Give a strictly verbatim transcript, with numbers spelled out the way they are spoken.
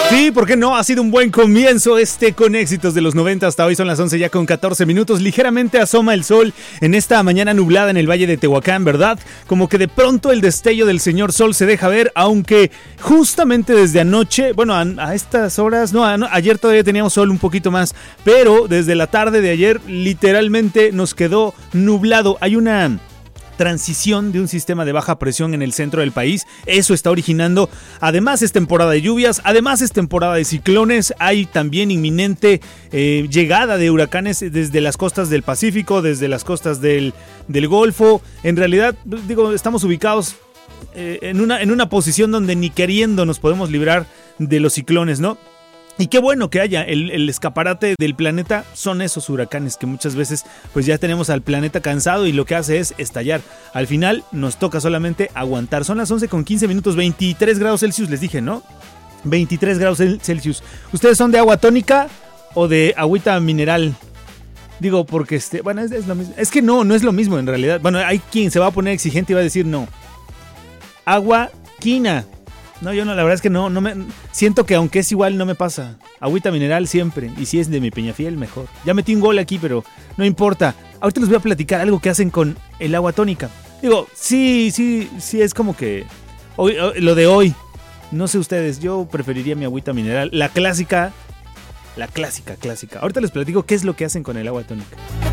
Sí, ¿por qué no? Ha sido un buen comienzo este con éxitos de los noventa. Hasta hoy son las once ya con catorce minutos. Ligeramente asoma el sol en esta mañana nublada en el Valle de Tehuacán, ¿verdad? Como que de pronto el destello del señor sol se deja ver, aunque justamente desde anoche, bueno, a, a estas horas, no, a, no, ayer todavía teníamos sol un poquito más, pero desde la tarde de ayer literalmente nos quedó nublado. Hay una transición de un sistema de baja presión en el centro del país. Eso está originando, además es temporada de lluvias, además es temporada de ciclones. Hay también inminente eh, llegada de huracanes desde las costas del Pacífico, desde las costas del, del Golfo. En realidad, digo, estamos ubicados eh, en una, en una posición donde ni queriendo nos podemos librar de los ciclones, ¿no? Y qué bueno que haya, el, el escaparate del planeta son esos huracanes que muchas veces pues ya tenemos al planeta cansado y lo que hace es estallar. Al final nos toca solamente aguantar. Son las once con quince minutos, veintitrés grados Celsius, les dije, ¿no? veintitrés grados Celsius. ¿Ustedes son de agua tónica o de agüita mineral? Digo, porque este, bueno, es, es lo mismo. Es que no, no es lo mismo en realidad. Bueno, hay quien se va a poner exigente y va a decir no. Agua quina. No, yo no, la verdad es que no, no me siento que aunque es igual no me pasa. Agüita mineral siempre, y si es de mi Peñafiel mejor. Ya metí un gol aquí, pero no importa. Ahorita les voy a platicar algo que hacen con el agua tónica. Digo, sí, sí, sí es como que hoy, lo de hoy. No sé ustedes, yo preferiría mi agüita mineral, la clásica, la clásica, clásica. Ahorita les platico qué es lo que hacen con el agua tónica.